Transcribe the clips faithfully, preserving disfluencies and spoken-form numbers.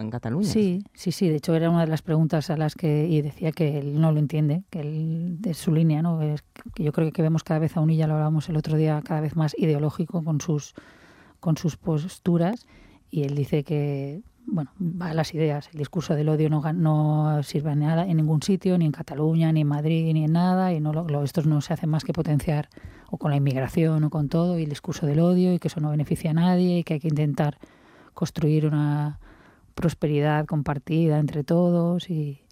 en Cataluña. Sí, sí, sí. De hecho, era una de las preguntas a las que y decía que él no lo entiende, que él, es su línea, ¿no? Es que yo creo que vemos cada vez a Unilla, lo hablábamos el otro día, cada vez más ideológico con sus, con sus posturas, y él dice que, bueno, va a las ideas. El discurso del odio no, no sirve en, nada, en ningún sitio, ni en Cataluña, ni en Madrid, ni en nada, y no lo, lo, estos no se hacen más que potenciar o con la inmigración o con todo, y el discurso del odio, y que eso no beneficia a nadie, y que hay que intentar construir una prosperidad compartida entre todos, y,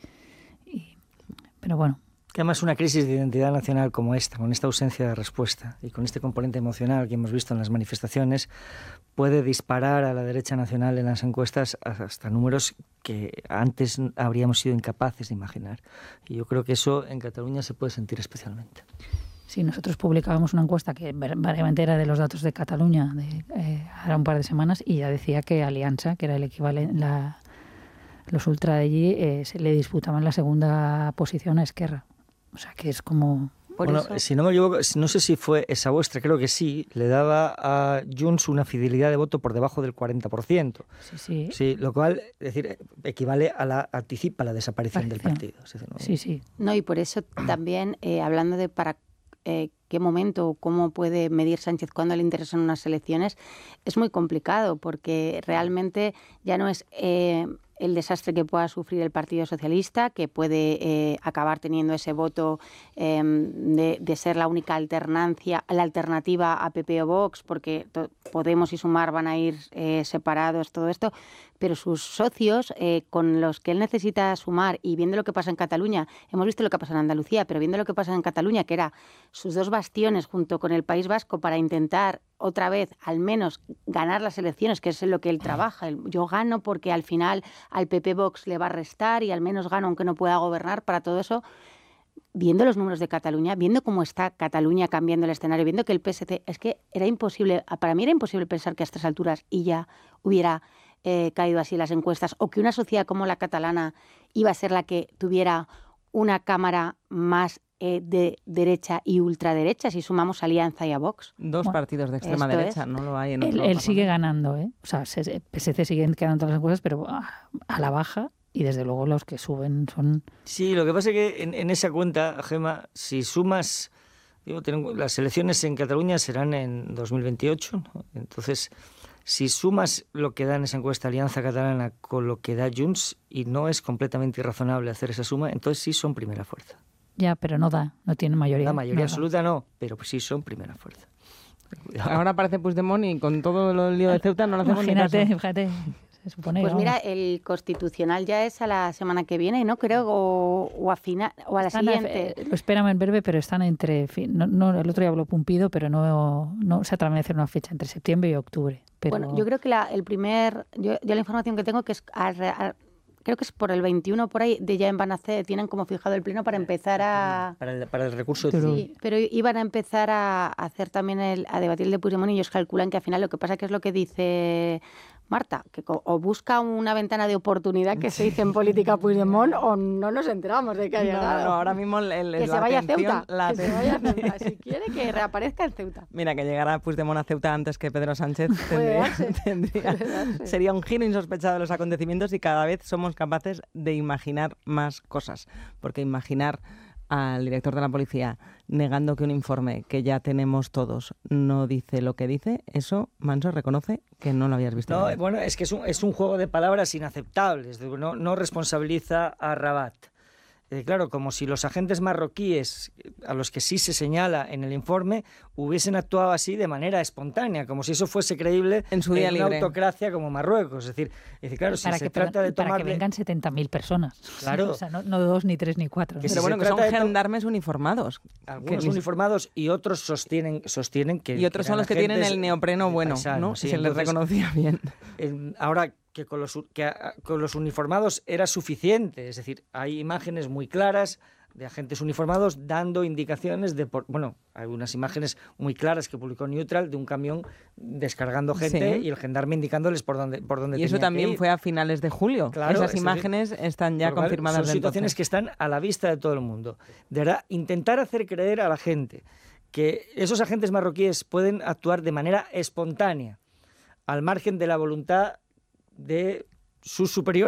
y pero bueno. Que además una crisis de identidad nacional como esta, con esta ausencia de respuesta y con este componente emocional que hemos visto en las manifestaciones, puede disparar a la derecha nacional en las encuestas hasta números que antes habríamos sido incapaces de imaginar. Y yo creo que eso en Cataluña se puede sentir especialmente. Sí, nosotros publicábamos una encuesta que variamente era de los datos de Cataluña de eh, ahora un par de semanas, y ya decía que Alianza, que era el equivalente, la, los ultra de allí, eh, se le disputaban la segunda posición a Esquerra. O sea, que es como... Por bueno, eso... si no me equivoco, no sé si fue esa vuestra, creo que sí, le daba a Junts una fidelidad de voto por debajo del cuarenta por ciento. Sí, sí. Sí, lo cual, es decir, equivale a la, anticipa la desaparición Aparición. del partido. Es decir, ¿no? Sí, sí. No, y por eso también, eh, hablando de para eh, qué momento o cómo puede medir Sánchez cuándo le interesan unas elecciones, es muy complicado, porque realmente ya no es... Eh, el desastre que pueda sufrir el Partido Socialista, que puede eh, acabar teniendo ese voto eh, de, de ser la única alternancia, la alternativa a P P o Vox, porque to- Podemos y Sumar van a ir eh, separados, todo esto, pero sus socios, eh, con los que él necesita sumar, y viendo lo que pasa en Cataluña, hemos visto lo que pasa en Andalucía, pero viendo lo que pasa en Cataluña, que era sus dos bastiones junto con el País Vasco para intentar otra vez, al menos, ganar las elecciones, que es en lo que él trabaja. Yo gano porque al final al P P Vox le va a restar y al menos gano aunque no pueda gobernar. Para todo eso, viendo los números de Cataluña, viendo cómo está Cataluña cambiando el escenario, viendo que el P S C, es que era imposible, para mí era imposible pensar que a estas alturas y ya hubiera eh, caído así las encuestas, o que una sociedad como la catalana iba a ser la que tuviera una cámara más eh, de derecha y ultraderecha, si sumamos Alianza y a Vox. Dos Bueno, partidos de extrema derecha, es. no lo hay en Él, otro él sigue parlamento. ganando, ¿eh? O sea, P S C sigue quedando todas las encuestas, pero a, a la baja, y desde luego los que suben son... Sí, lo que pasa es que en, en esa cuenta, Gemma, si sumas... Digo, tenemos, las elecciones en Cataluña serán en dos mil veintiocho, ¿no? Entonces, si sumas lo que da en esa encuesta Alianza Catalana con lo que da Junts, y no es completamente irrazonable hacer esa suma, entonces sí son primera fuerza. Ya, pero no da, no tiene mayoría. La mayoría no absoluta no, pero pues sí son primera fuerza. Cuidado. Ahora aparece Puigdemont y con todo el lío de Ceuta no lo hacemos ni Imagínate, caso. fíjate. Se supone, Pues vamos. mira, el Constitucional ya es a la semana que viene, ¿no? Creo, o, o a final, o a la Están, siguiente. eh, lo esperan en breve, pero están entre... fin- No, no, el otro día habló Pumpido, pero no, no se atreve a hacer una fecha entre septiembre y octubre. Pero, Bueno, yo creo que la, el primer, yo, yo la información que tengo que es, a, a, creo que es por el veintiuno por ahí, de ya van a hacer, tienen como fijado el pleno para empezar a... Para el, para el recurso... Pero- Sí, pero iban a empezar a hacer también, el, a debatir el de Puigdemont, y ellos calculan que al final lo que pasa que es lo que dice Marta, que co- o busca una ventana de oportunidad, que se dice en política Puigdemont, o no nos enteramos de que ha No, llegado. no, no, ahora mismo el, el- que la se vaya a atención- Ceuta, la que se vaya a atención- Ceuta, si quiere que reaparezca en Ceuta. Mira, que llegara Puigdemont a Ceuta antes que Pedro Sánchez Puede tendría, darse, tendría- puede darse. sería un giro insospechado de los acontecimientos, y cada vez somos capaces de imaginar más cosas. Porque imaginar al director de la policía negando que un informe que ya tenemos todos no dice lo que dice, eso, Manso, reconoce que no lo habías visto. No, venir. bueno, es que es un, es un juego de palabras inaceptables. No, no responsabiliza a Rabat. Eh, claro, como si los agentes marroquíes, a los que sí se señala en el informe, hubiesen actuado así de manera espontánea, como si eso fuese creíble En su día una libre. autocracia como Marruecos. Es decir, es decir claro, si para se que, trata de para tomar... que vengan setenta mil personas. Claro. O sea, no, no dos, ni tres, ni cuatro. Que Pero si bueno, se que son trata de to- gendarmes uniformados. Algunos Que- uniformados y otros sostienen, sostienen que... Y otros que son eran los que tienen agentes el neopreno de bueno, paisano, ¿no? sí, Se les entonces, reconocía bien. eh, ahora que con, los, que a- con los uniformados era suficiente, es decir, hay imágenes muy claras de agentes uniformados dando indicaciones de... Por, bueno, hay unas imágenes muy claras que publicó Neutral de un camión descargando gente Sí. y el gendarme indicándoles por dónde por dónde Y eso tenía que también ir. fue a finales de julio. Claro, Esas es decir, imágenes están ya Por lo cual, confirmadas. Son de situaciones entonces. que están a la vista de todo el mundo. De verdad, intentar hacer creer a la gente que esos agentes marroquíes pueden actuar de manera espontánea, al margen de la voluntad de sus superiores,